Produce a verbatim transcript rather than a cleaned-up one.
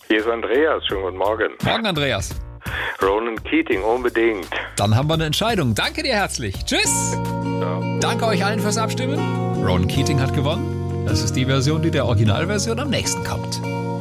Hier ist Andreas, schönen guten Morgen. Morgen, Andreas. Ronan Keating, unbedingt. Dann haben wir eine Entscheidung. Danke dir herzlich. Tschüss. Ja. Danke euch allen fürs Abstimmen. Ronan Keating hat gewonnen. Das ist die Version, die der Originalversion am nächsten kommt.